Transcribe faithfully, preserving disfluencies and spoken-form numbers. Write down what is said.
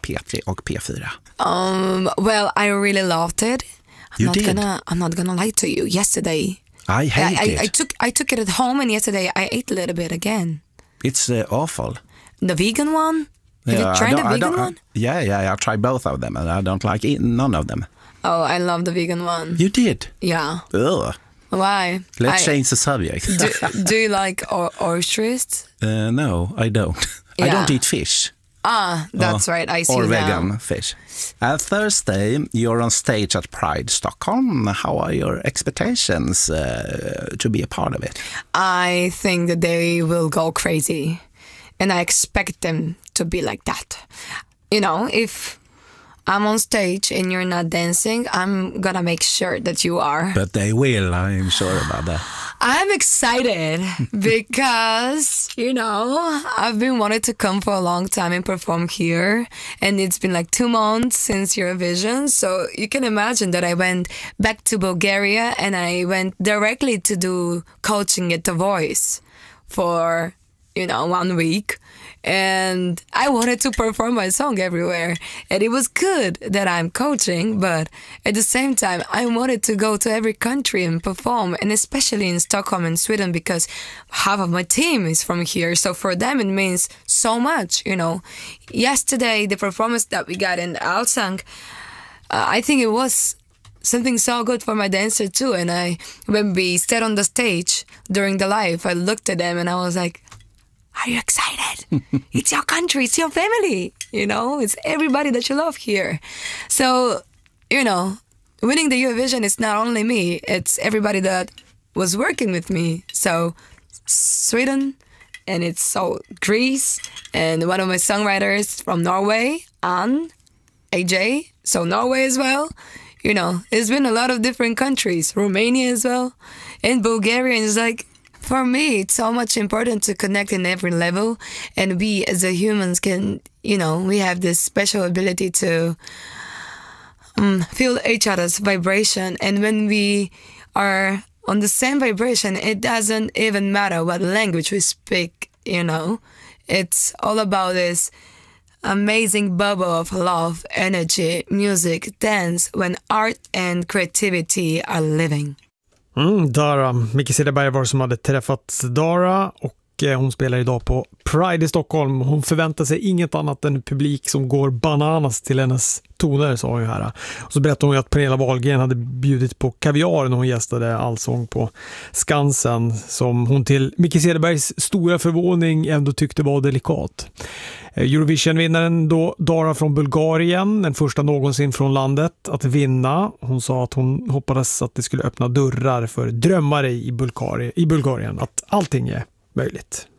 P tre och P fyra? Um, well, I really loved it. I'm You not did? gonna I'm not gonna lie to you. Yesterday I hate I, I, it. I took I took it at home, and yesterday I ate a little bit again. It's uh, awful. The vegan one? Have Yeah, you I tried don't- the I vegan don't- one? Yeah, yeah, I tried both of them and I don't like eat none of them. Oh, I love the vegan one. You did? Yeah. Ugh. Why? Let's I- change the subject. do, do you like o- oysters? uh, no, I don't. I Yeah. don't eat fish. Ah, that's Uh, right. I see Or now. vegan fish. Uh, Thursday, you're on stage at Pride Stockholm. How are your expectations uh, to be a part of it? I think that they will go crazy, and I expect them to be like that. You know, if I'm on stage and you're not dancing, I'm gonna make sure that you are. But they will, I'm sure about that. I'm excited because, you know, I've been wanting to come for a long time and perform here. And it's been like two months since Eurovision. So you can imagine that I went back to Bulgaria and I went directly to do coaching at The Voice for, you know, one week. And I wanted to perform my song everywhere. And it was good that I'm coaching, but at the same time, I wanted to go to every country and perform, and especially in Stockholm and Sweden, because half of my team is from here. So for them, it means so much, you know. Yesterday, the performance that we got in Allsång, uh, I think it was something so good for my dancer too. And I, when we stood on the stage during the live, I looked at them and I was like, are you excited? It's your country, it's your family, you know, it's everybody that you love here. So, you know, winning the Eurovision is not only me, it's everybody that was working with me. So Sweden, and it's so Greece, and one of my songwriters from Norway, Anne, A J, so Norway as well. You know, it's been a lot of different countries, Romania as well, and Bulgaria. Is like, for me, it's so much important to connect in every level, and we as a humans can, you know, we have this special ability to um, feel each other's vibration, and when we are on the same vibration, it doesn't even matter what language we speak, you know. It's all about this amazing bubble of love, energy, music, dance, when art and creativity are living. Mm, Dara, Micke Cederberg var som hade träffat Dara, och eh, hon spelar idag på Pride i Stockholm. Hon förväntar sig inget annat än publik som går bananas till hennes toner, sa hon ju här. Och så berättade hon ju att Pernilla Wahlgren hade bjudit på kaviar när hon gästade Allsång på Skansen, som hon till Micke Cederbergs stora förvåning ändå tyckte var delikat. Eurovision-vinnaren då, Dara från Bulgarien, den första någonsin från landet att vinna. Hon sa att hon hoppades att det skulle öppna dörrar för drömmare i Bulgarien, i Bulgarien, att allting är möjligt.